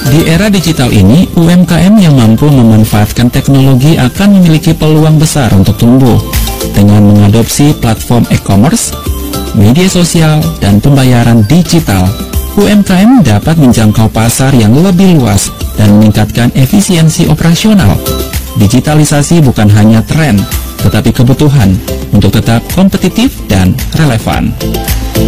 Di era digital ini, UMKM yang mampu memanfaatkan teknologi akan memiliki peluang besar untuk tumbuh. Dengan mengadopsi platform e-commerce, media sosial, dan pembayaran digital, UMKM dapat menjangkau pasar yang lebih luas dan meningkatkan efisiensi operasional. Digitalisasi bukan hanya tren, tetapi kebutuhan untuk tetap kompetitif dan relevan.